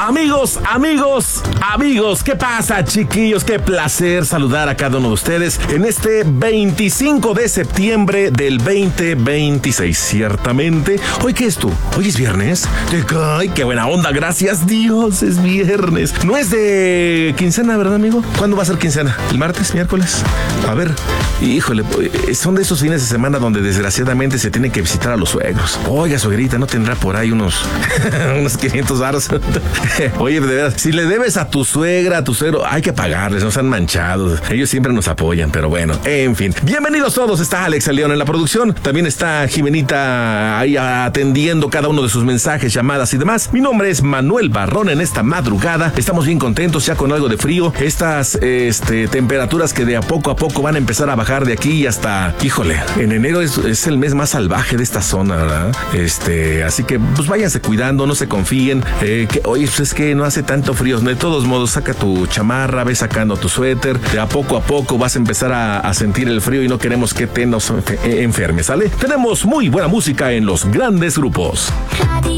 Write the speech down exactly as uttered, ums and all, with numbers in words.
Amigos, amigos, amigos, ¿qué pasa, chiquillos? Qué placer saludar a cada uno de ustedes en este veinticinco de septiembre del veinte veintiséis. Ciertamente, ¿hoy qué es tú? ¿Hoy es viernes? ¡Ay, qué buena onda! Gracias Dios, es viernes. No es de quincena, ¿verdad, amigo? ¿Cuándo va a ser quincena? ¿El martes, miércoles? A ver, híjole, son de esos fines de semana donde desgraciadamente se tiene que visitar a los suegros. Oiga, suegrita, ¿no tendrá por ahí unos, unos quinientos varos? Oye, de verdad, si le debes a tu suegra, a tu suegro, hay que pagarles, no sean manchados. Ellos siempre nos apoyan, pero bueno, en fin. Bienvenidos todos, está Alex León en la producción. También está Jimenita ahí atendiendo cada uno de sus mensajes, llamadas y demás. Mi nombre es Manuel Barrón en esta madrugada. Estamos bien contentos ya con algo de frío. Estas este, temperaturas que de a poco a poco van a empezar a bajar de aquí hasta, híjole, en enero es, es el mes más salvaje de esta zona, ¿verdad? Este, así que pues váyanse cuidando, no se confíen. Eh, que, oye, pues es que no hace tanto frío. De todos modos, saca tu chamarra, ve sacando tu suéter. De a poco a poco vas a empezar a, a sentir el frío y no queremos que te nos enfermes, ¿sale? Tenemos muy buena música en los grandes grupos.